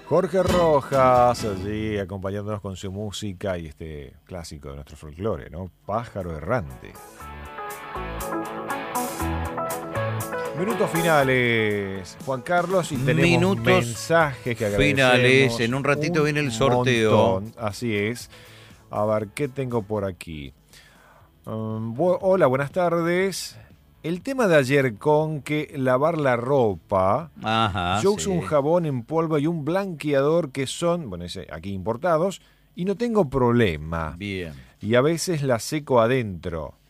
Jorge Rojas, allí acompañándonos con su música y este clásico de nuestro folclore, ¿no? Pájaro errante. Minutos finales, Juan Carlos, y tenemos Minutos mensajes que agradecemos. finales, en un ratito viene el sorteo. Montón, así es. A ver, ¿qué tengo por aquí? Hola, buenas tardes. El tema de ayer con que lavar la ropa. Ajá, Yo sí. uso un jabón en polvo y un blanqueador que son, bueno, aquí importados, y no tengo problema. Bien. Y a veces la seco adentro.